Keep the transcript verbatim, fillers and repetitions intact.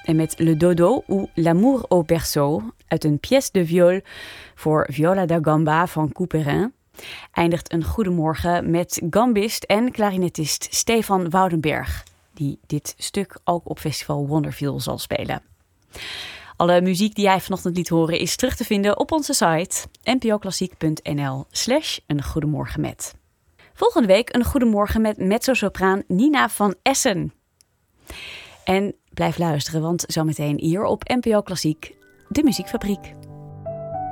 En met Le Dodo ou L'amour au berceau uit een pièce de viol voor viola da gamba van Couperin eindigt een goedemorgen met gambist en klarinetist Stefan Woudenberg, die dit stuk ook op festival Wonderfeel zal spelen. Alle muziek die jij vanochtend liet horen is terug te vinden op onze site npoklassiek.nl slash een goedemorgen met. Volgende week een goedemorgen met mezzosopraan Nina van Essen. En blijf luisteren, want zometeen hier op N P O Klassiek, de Muziekfabriek.